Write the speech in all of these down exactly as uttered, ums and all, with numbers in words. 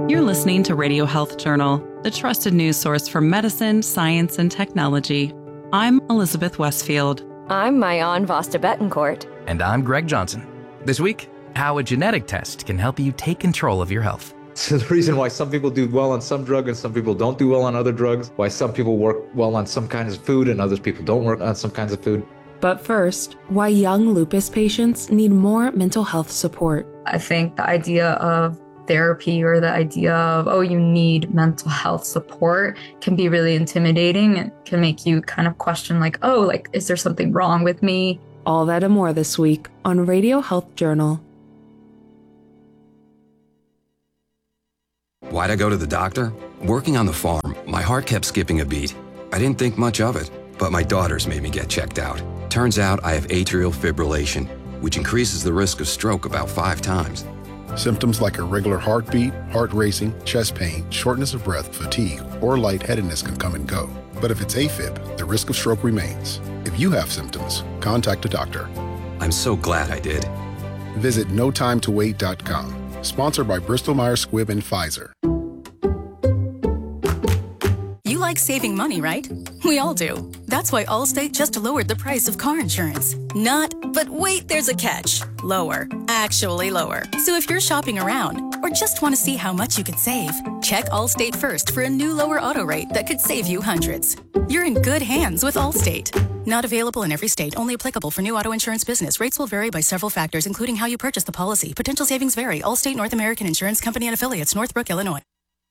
You're listening to Radio Health Journal, the trusted news source for medicine, science, and technology. I'm Elizabeth Westfield. I'm Mayan Vasta Betancourt. And I'm Greg Johnson. This week, how a genetic test can help you take control of your health. So the reason why some people do well on some drug and some people don't do well on other drugs, why some people work well on some kinds of food and other people don't work on some kinds of food. But first, why young lupus patients need more mental health support. I think the idea of therapy or the idea of, oh, you need mental health support can be really intimidating and can make you kind of question like, oh, like, is there something wrong with me? All that and more this week on Radio Health Journal. Why'd I go to the doctor? Working on the farm, my heart kept skipping a beat. I didn't think much of it, but my daughters made me get checked out. Turns out I have atrial fibrillation, which increases the risk of stroke about five times. Symptoms like irregular heartbeat, heart racing, chest pain, shortness of breath, fatigue, or lightheadedness can come and go. But if it's AFib, the risk of stroke remains. If you have symptoms, contact a doctor. I'm so glad I did. Visit no time to wait dot com. Sponsored by Bristol Myers Squibb and Pfizer. You like saving money, right? We all do. That's why Allstate just lowered the price of car insurance. Not, but wait, there's a catch. Lower. Actually lower. So if you're shopping around or just want to see how much you could save, check Allstate first for a new lower auto rate that could save you hundreds. You're in good hands with Allstate. Not available in every state. Only applicable for new auto insurance business. Rates will vary by several factors, including how you purchase the policy. Potential savings vary. Allstate North American Insurance Company and affiliates, Northbrook, Illinois.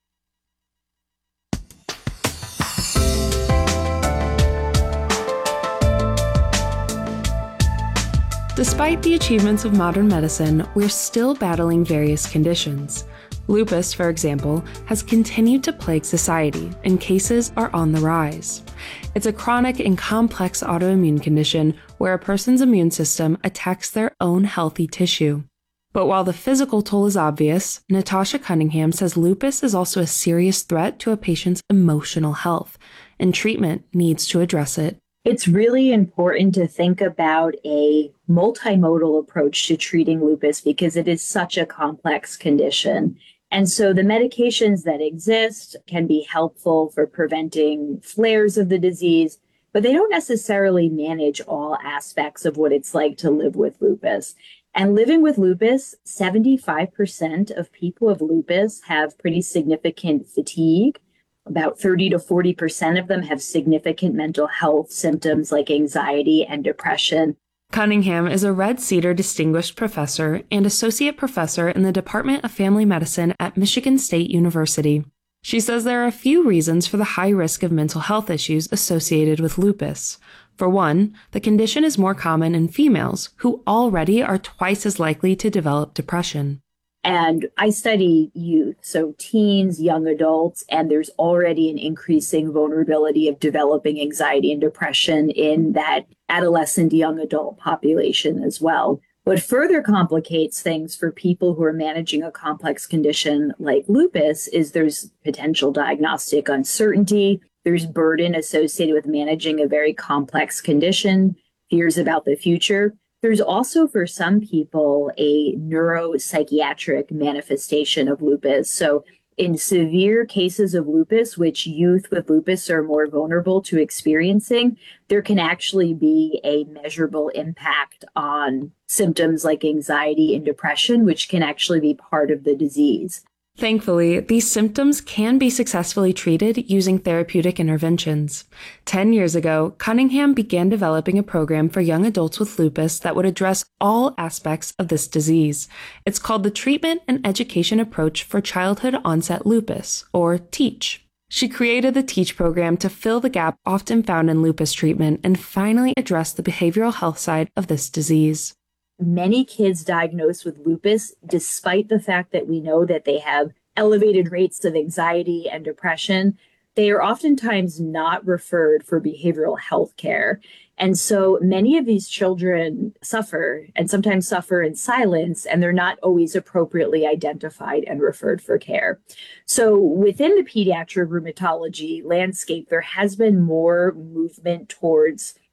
Despite the achievements of modern medicine, we're still battling various conditions. Lupus, for example, has continued to plague society, and cases are on the rise. It's a chronic and complex autoimmune condition where a person's immune system attacks their own healthy tissue. But while the physical toll is obvious, Natasha Cunningham says lupus is also a serious threat to a patient's emotional health, and treatment needs to address it. It's really important to think about a multimodal approach to treating lupus because it is such a complex condition. And so the medications that exist can be helpful for preventing flares of the disease, but they don't necessarily manage all aspects of what it's like to live with lupus. And living with lupus, seventy-five percent of people with lupus have pretty significant fatigue. About thirty to forty percent of them have significant mental health symptoms like anxiety and depression. Cunningham is a Red Cedar Distinguished Professor and Associate Professor in the Department of Family Medicine at Michigan State University. She says there are a few reasons for the high risk of mental health issues associated with lupus. For one, the condition is more common in females who already are twice as likely to develop depression. And I study youth, so teens, young adults, and there's already an increasing vulnerability of developing anxiety and depression in that adolescent young adult population as well. What further complicates things for people who are managing a complex condition like lupus is there's potential diagnostic uncertainty, there's burden associated with managing a very complex condition, fears about the future. There's also, for some people, a neuropsychiatric manifestation of lupus. So in severe cases of lupus, which youth with lupus are more vulnerable to experiencing, there can actually be a measurable impact on symptoms like anxiety and depression, which can actually be part of the disease. Thankfully, these symptoms can be successfully treated using therapeutic interventions. Ten years ago, Cunningham began developing a program for young adults with lupus that would address all aspects of this disease. It's called the Treatment and Education Approach for Childhood Onset Lupus, or TEACH. She created the TEACH program to fill the gap often found in lupus treatment and finally address the behavioral health side of this disease. Many kids diagnosed with lupus, despite the fact that we know that they have elevated rates of anxiety and depression, they are oftentimes not referred for behavioral health care. And so many of these children suffer and sometimes suffer in silence, and they're not always appropriately identified and referred for care. So within the pediatric rheumatology landscape, there has been more movement towards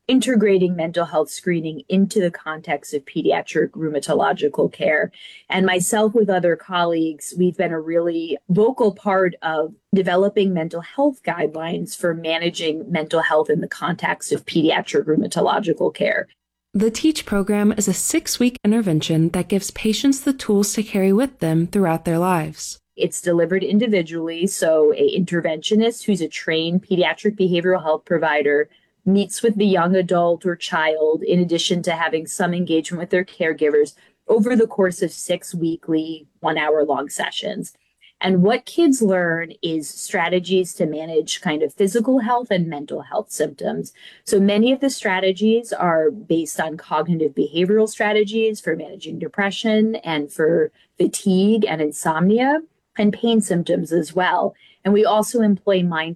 integrating mental health screening into the context of pediatric rheumatological care. And myself with other colleagues, we've been a really vocal part of developing mental health guidelines for managing mental health in the context of pediatric rheumatological care. The TEACH program is a six-week intervention that gives patients the tools to carry with them throughout their lives. It's delivered individually, so an interventionist who's a trained pediatric behavioral health provider meets with the young adult or child, in addition to having some engagement with their caregivers over the course of six weekly one-hour-long sessions. And what kids learn is strategies to manage kind of physical health and mental health symptoms. So many of the strategies are based on cognitive behavioral strategies for managing depression and for fatigue and insomnia and pain symptoms as well. And we also employ mindfulness